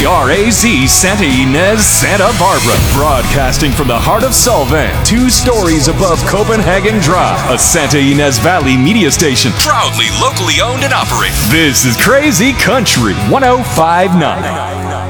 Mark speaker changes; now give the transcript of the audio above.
Speaker 1: KRAZ Santa Ynez, Santa Barbara. Broadcasting from the heart of Solvang, 2 stories above Copenhagen Drive. A Santa Ynez Valley media station, proudly locally owned and operated. This is Crazy Country 1059.